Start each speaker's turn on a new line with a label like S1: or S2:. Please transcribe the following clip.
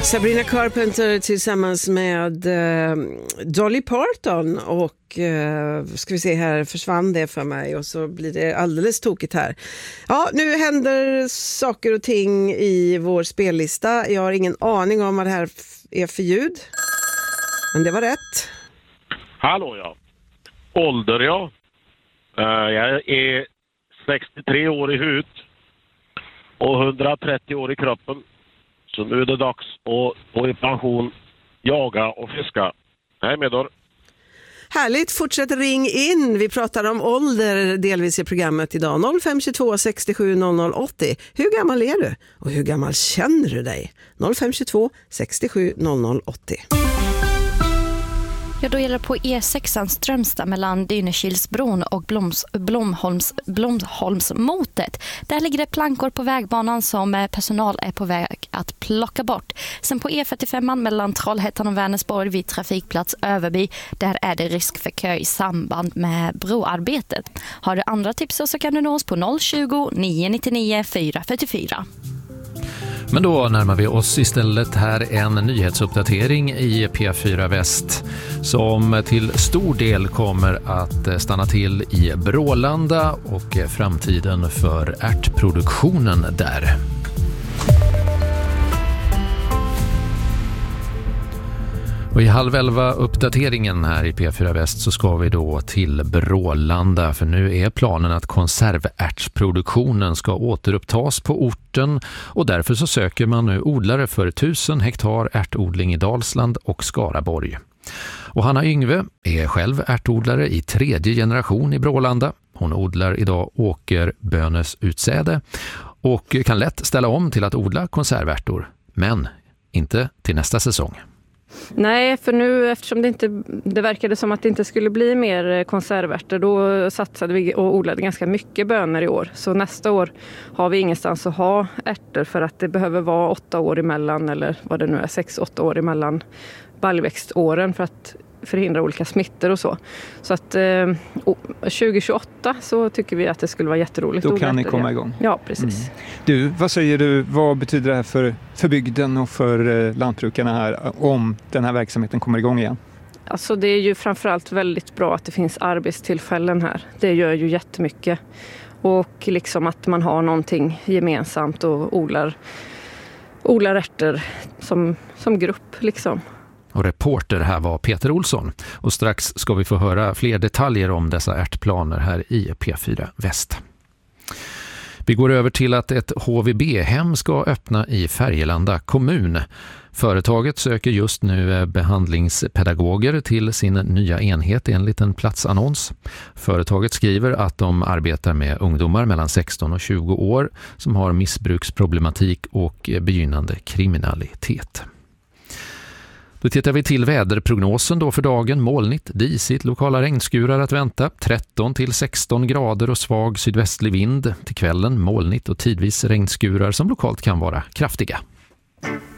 S1: Sabrina Carpenter tillsammans med Dolly Parton och ska vi se här, försvann det för mig och så blir det alldeles tokigt här. Ja, nu händer saker och ting i vår spellista. Jag har ingen aning om vad det här är för ljud. Men det var rätt.
S2: Hallå ja. Ålder ja. Jag är 63 år i huvudet och 130 år i kroppen. Så nu är det dags att gå i pension, jaga och fiska. Hej Medor.
S1: Härligt, fortsätt ring in. Vi pratar om ålder delvis i programmet idag. 0522 67 00 80. Hur gammal är du? Och hur gammal känner du dig? 0522 67 00 80.
S3: Ja, då gäller det på E6 Strömstad mellan Dynekilsbron och Blomholmsmotet. Där ligger det plankor på vägbanan som personal är på väg att plocka bort. Sen på E45 mellan Trollhättan och Vänersborg vid trafikplats Överby, där är det risk för kö i samband med broarbetet. Har du andra tips så kan du nå oss på 020 999 444.
S4: Men då närmar vi oss istället här en nyhetsuppdatering i P4 Väst som till stor del kommer att stanna till i Brålanda och framtiden för ärtproduktionen där. Och i 10:30 uppdateringen här i P4 Väst så ska vi då till Brålanda, för nu är planen att konservärtsproduktionen ska återupptas på orten och därför så söker man nu odlare för 1000 hektar ärtodling i Dalsland och Skaraborg. Och Hanna Yngve är själv ärtodlare i 3:e generation i Brålanda. Hon odlar idag åkerbönesutsäde och kan lätt ställa om till att odla konservärtor, men inte till nästa säsong.
S5: Nej, för nu eftersom det verkade som att det inte skulle bli mer konservärtor, då satsade vi och odlade ganska mycket bönor i år. Så nästa år har vi ingenstans att ha ärtor för att det behöver vara 8 år emellan, eller vad det nu är, 6-8 år emellan baljväxtåren för att förhindra olika smittor och så. Så att 2028 så tycker vi att det skulle vara jätteroligt.
S6: Då kan ni komma igång.
S5: Ja, precis.
S6: Du, vad säger du, vad betyder det här för bygden och för lantbrukarna här om den här verksamheten kommer igång igen?
S5: Alltså det är ju framförallt väldigt bra att det finns arbetstillfällen här. Det gör ju jättemycket. Och liksom att man har någonting gemensamt och odlar ärtor som grupp liksom.
S4: Och reporter här var Peter Olsson. Och strax ska vi få höra fler detaljer om dessa ärtplaner här i P4 Väst. Vi går över till att ett HVB-hem ska öppna i Färgelanda kommun. Företaget söker just nu behandlingspedagoger till sin nya enhet enligt en platsannons. Företaget skriver att de arbetar med ungdomar mellan 16 och 20 år som har missbruksproblematik och begynnande kriminalitet. Då tittar vi till väderprognosen då för dagen. Molnigt, disigt, lokala regnskurar att vänta. 13-16 grader och svag sydvästlig vind. Till kvällen molnigt och tidvis regnskurar som lokalt kan vara kraftiga.